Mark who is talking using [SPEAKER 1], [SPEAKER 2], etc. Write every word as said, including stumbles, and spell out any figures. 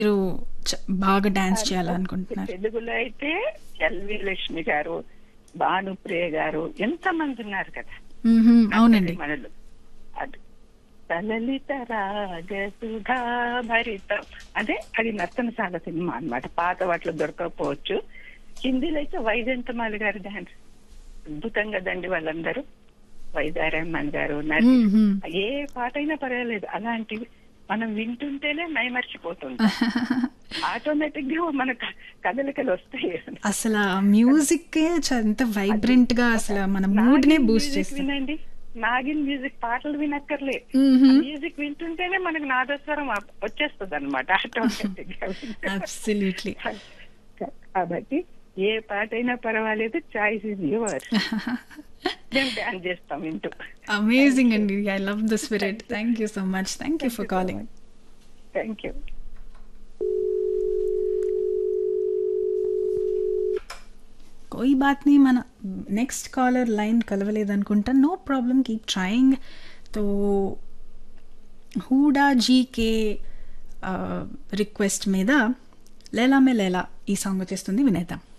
[SPEAKER 1] మీరు చ- బాగా డాన్స్ చేయాలనుకుంటున్నారు?
[SPEAKER 2] తెలుగులో అయితే ఎల్వి లక్ష్మి గారు, భానుప్రియ గారు, ఎంత మంది ఉన్నారు కదా
[SPEAKER 1] మ్హూ, అవునండి.
[SPEAKER 2] మనలు. అది తలలిత రాగసుధా భరితం, అదే అది నర్తనశాల సినిమా అన్నమాట. పాత వాటిలో దొరకకపోవచ్చు. హిందీలో అయితే వైజంతమాలి గారి డాన్స్ అద్భుతంగా దండి. వాళ్ళందరూ వైదారమ్మన్ గారు, నటి,
[SPEAKER 1] మ్హూ.
[SPEAKER 2] ఏ పాట అయినా పర్వాలేదు, అలాంటివి మనం వింటుంటేనే మైమర్చిపోతుంది. ఆటోమేటిక్ గా మన క- కదలికలు వస్తాయి.
[SPEAKER 1] అసలు ఆ మ్యూజిక్ ఎంత వైబ్రెంట్ గా అసలు మన మూడ్ నే
[SPEAKER 2] నాగిన్
[SPEAKER 1] బూస్ట్
[SPEAKER 2] మ్యూజిక్
[SPEAKER 1] చేస్తుంది.
[SPEAKER 2] వినండి, నాగిన్ మ్యూజిక్ పాటలు వినక్కర్లే,
[SPEAKER 1] మ్హూ.
[SPEAKER 2] మ్యూజిక్ వింటుంటేనే మనకు నాదస్వరం వచ్చేస్తుంది అనమాట ఆటోమేటిక్ గా.
[SPEAKER 1] అబ్సల్యూట్లీ.
[SPEAKER 2] కాబట్టి ఏ పాట అయినా పర్వాలేదు, చాయిస్ ఇస్ యువర్. మేము డాన్స్ చేస్తాం వింటూ.
[SPEAKER 1] అమేజింగ్ అండి. I love the spirit. Thank you so much. Thank you for calling.
[SPEAKER 2] Thank you.
[SPEAKER 1] कोई बात नहीं, మన next caller line కలవలేదనుకుంటా. No problem, keep trying. तो హూడా జీకే రిక్వెస్ట్ మీద లేలా మే లేలా ఈ సాంగ్ వచ్చేస్తుంది, వినేద్దాం.